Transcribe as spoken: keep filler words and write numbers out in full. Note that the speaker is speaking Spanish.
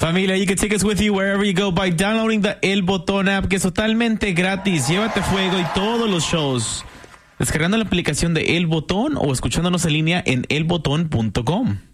Familia, you can take us with you wherever you go by downloading the El Botón app, que es totalmente gratis. Llévate Fuego y todos los shows descargando la aplicación de El Botón o escuchándonos en línea en el botón punto com.